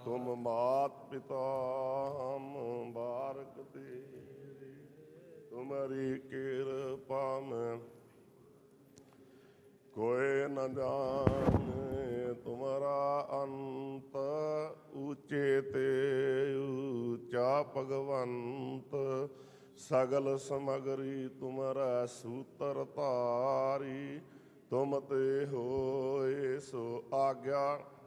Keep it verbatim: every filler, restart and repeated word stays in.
ਤੁਮ ਮਾਤ ਪਿਤਾ ਹਮ ਬਾਰਕ ਤੇਰੀ, ਤੁਮਰੀ ਕਿਰਪਾ ਮੈਂ ਕੋਇ ਨ ਜਾਣੇ। ਤੁਮਰਾ ਅੰਤ ਉੱਚੇ ਤੇ ਉੱਚਾ ਭਗਵੰਤ, ਸਗਲ ਸਮਗਰੀ ਤੁਮਰਾ ਸੂਤਰ ਧਾਰੀ। ਤੁਮ ਤੇ ਹੋਏ ਸੋ ਆਗਿਆ